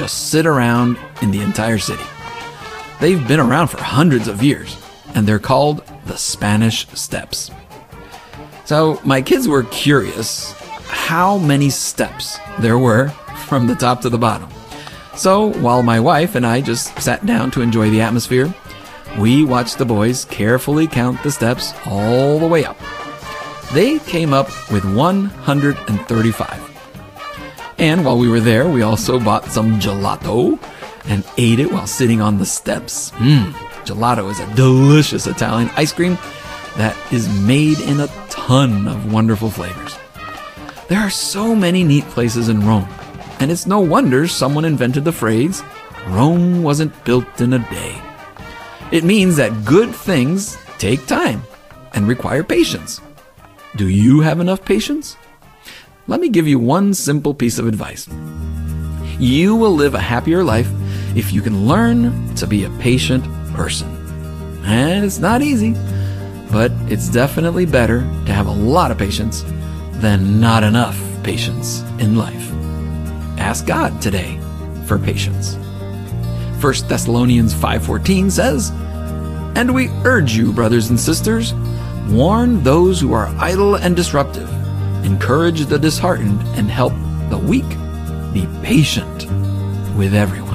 just sit around in the entire city. They've been around for hundreds of years, and they're called the Spanish Steps. So my kids were curious how many steps there were from the top to the bottom. So while my wife and I just sat down to enjoy the atmosphere, we watched the boys carefully count the steps all the way up. They came up with 135. And while we were there, we also bought some gelato and ate it while sitting on the steps. Gelato is a delicious Italian ice cream that is made in a ton of wonderful flavors. There are so many neat places in Rome, and it's no wonder someone invented the phrase, Rome wasn't built in a day. It means that good things take time and require patience. Do you have enough patience? Let me give you one simple piece of advice. You will live a happier life if you can learn to be a patient person. And it's not easy, but it's definitely better to have a lot of patience than not enough patience in life. Ask God today for patience. 1 Thessalonians 5:14 says, "And we urge you, brothers and sisters, warn those who are idle and disruptive, encourage the disheartened, and help the weak. Be patient with everyone."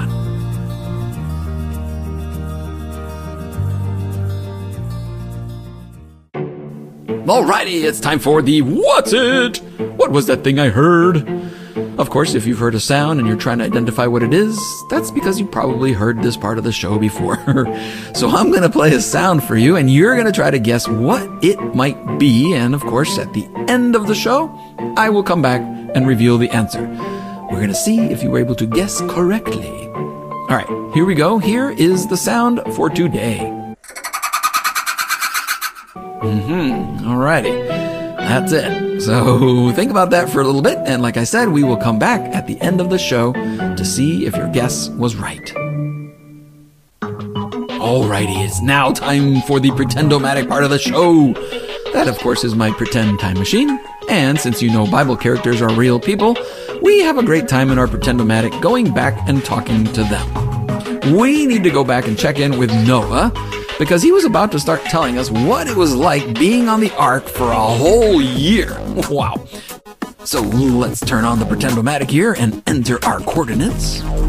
Alrighty, it's time for the What's It? What was that thing I heard? Of course, if you've heard a sound and you're trying to identify what it is, that's because you probably heard this part of the show before. So I'm going to play a sound for you, and you're going to try to guess what it might be. And of course, at the end of the show, I will come back and reveal the answer. We're going to see if you were able to guess correctly. All right, here we go. Here is the sound for today. Alrighty, that's it. So think about that for a little bit, and like I said, we will come back at the end of the show to see if your guess was right. Alrighty, it's now time for the Pretend-O-Matic part of the show. That, of course, is my pretend time machine. And since you know Bible characters are real people, we have a great time in our Pretend-O-Matic going back and talking to them. We need to go back and check in with Noah, because he was about to start telling us what it was like being on the ark for a whole year. Wow. So let's turn on the Pretend-O-Matic here and enter our coordinates.